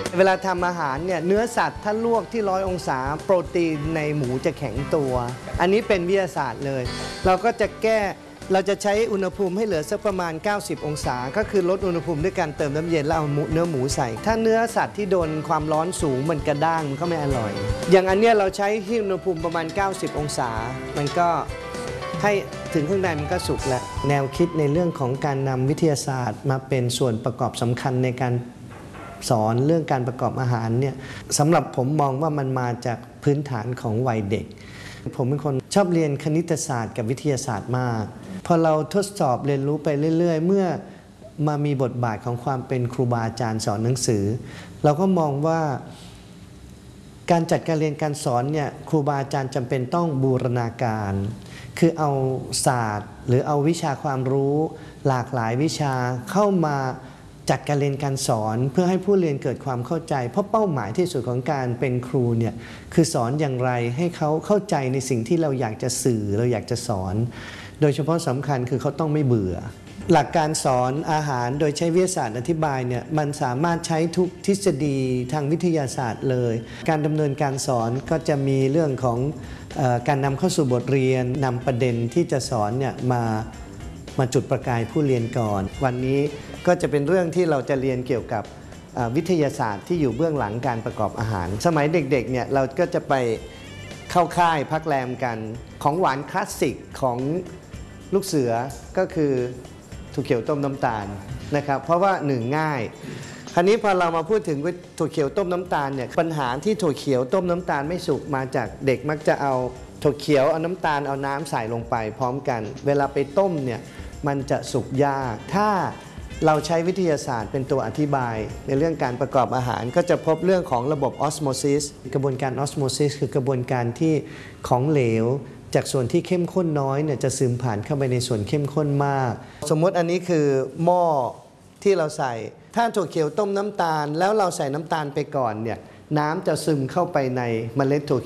เวลาทำอาหารเนี่ยเนื้อสัตว์ถ้าลวกที่100 องศาโปรตีนในหมูจะแข็งตัวอันนี้เป็นวิทยาศาสตร์เลยเราก็จะเราจะใช้อุณหภูมิให้เหลือสักประมาณ90 องศาก็คือลดอุณหภูมิด้วยการเติมน้ำเย็นแล้วเอาเนื้อหมูใส่ถ้าเนื้อสัตว์ที่โดนความร้อนสูงมันกระด้างมันก็ไม่อร่อยอย่างอันเนี้ยเราใช้ที่อุณหภูมิประมาณ90 องศามันก็ให้ถึงข้างในมันก็สุกแล้วแนวคิดในเรื่องของการนำวิทยาศาสตร์มาเป็นส่วนประกอบสำคัญในการสอนเรื่องการประกอบอาหารเนี่ยสำหรับผมมองว่ามันมาจากพื้นฐานของวัยเด็กผมเป็นคนชอบเรียนคณิตศาสตร์กับวิทยาศาสตร์มากพอเราทดสอบเรียนรู้ไปเรื่อยๆเมื่อมามีบทบาทของความเป็นครูบาอาจารย์สอนหนังสือเราก็มองว่าการจัดการเรียนการสอนเนี่ยครูบาอาจารย์จำเป็นต้องบูรณาการคือเอาศาสตร์หรือเอาวิชาความรู้หลากหลายวิชาเข้ามาจัดการเรียนการสอนเพื่อให้ผู้เรียนเกิดความเข้าใจเพราะเป้าหมายที่สุดของการเป็นครูเนี่ยคือสอนอย่างไรให้เขาเข้าใจในสิ่งที่เราอยากจะสื่อเราอยากจะสอนโดยเฉพาะสำคัญคือเขาต้องไม่เบื่อหลักการสอนอาหารโดยใช้วิทยาศาสตร์อธิบายเนี่ยมันสามารถใช้ทุกทฤษฎีทางวิทยาศาสตร์เลยการดำเนินการสอนก็จะมีเรื่องของการนำเข้าสู่บทเรียนนำประเด็นที่จะสอนเนี่ยมาจุดประกายผู้เรียนก่อนวันนี้ก็จะเป็นเรื่องที่เราจะเรียนเกี่ยวกับวิทยาศาสตร์ที่อยู่เบื้องหลังการประกอบอาหารสมัยเด็กๆเนี่ยเราก็จะไปเข้าค่ายพักแรมกันของหวานคลาสสิกของลูกเสือก็คือถั่วเขียวต้มน้ำตาลนะครับเพราะว่าหนึ่งง่ายคราวนี้พอเรามาพูดถึงถั่วเขียวต้มน้ำตาลเนี่ยปัญหาที่ถั่วเขียวต้มน้ำตาลไม่สุกมาจากเด็กมักจะเอาถั่วเขียวเอาน้ำตาลเอาน้ำใส่ลงไปพร้อมกันเวลาไปต้มเนี่ยมันจะสุกยากถ้าเราใช้วิทยาศาสตร์เป็นตัวอธิบายในเรื่องการประกอบอาหารก็จะพบเรื่องของระบบออสโมซิสกระบวนการออสโมซิสคือกระบวนการที่ของเหลวจากส่วนที่เข้มข้นน้อยเนี่ยจะซึมผ่านเข้าไปในส่วนเข้มข้นมากสมมติอันนี้คือหม้อที่เราใส่ถ้าถั่วเขียวต้มน้ำตาลแล้วเราใส่น้ำตาลไปก่อนเนี่ยน้ำจะซึมเข้าไปในเมล็ดถั่ว